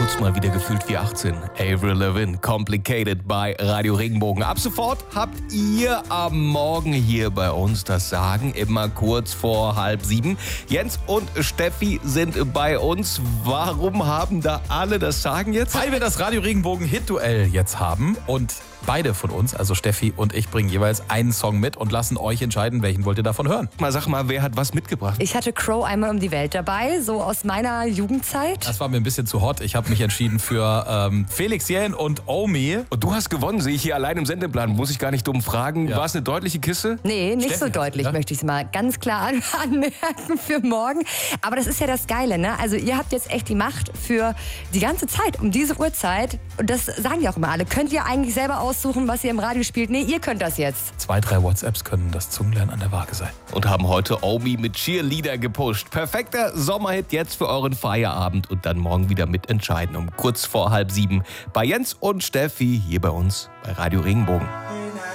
kurz mal wieder gefühlt wie 18. Avril Lavigne, Complicated bei Radio Regenbogen. Ab sofort habt ihr am Morgen hier bei uns das Sagen, immer kurz vor 6:30. Jens und Steffi sind bei uns. Warum haben da alle das Sagen jetzt? Weil wir das Radio Regenbogen Hit-Duell jetzt haben und beide von uns, also Steffi und ich, bringen jeweils einen Song mit und lassen euch entscheiden, welchen wollt ihr davon hören. Sag mal, wer hat was mitgebracht? Ich hatte Crow einmal um die Welt dabei, so aus meiner Jugendzeit. Das war mir ein bisschen zu hot. Ich habe mich entschieden für Felix Jähn und Omi. Und du hast gewonnen, sehe ich hier allein im Sendeplan. Muss ich gar nicht dumm fragen. Ja. War es eine deutliche Kiste? Nee, nicht Steffi so deutlich, ja? möchte ich es mal ganz klar anmerken für morgen. Aber das ist ja das Geile, ne? Also ihr habt jetzt echt die Macht für die ganze Zeit, um diese Uhrzeit. Und das sagen ja auch immer alle. Könnt ihr eigentlich selber aussuchen, was ihr im Radio spielt? Nee, ihr könnt das jetzt. 2, 3 WhatsApps können das Zungenlernen an der Waage sein. Und haben heute Omi mit Cheerleader gepusht. Perfekter Sommerhit jetzt für euren Feierabend und dann morgen wieder mitentscheiden um kurz vor 6:30 bei Jens und Steffi hier bei uns bei Radio Regenbogen.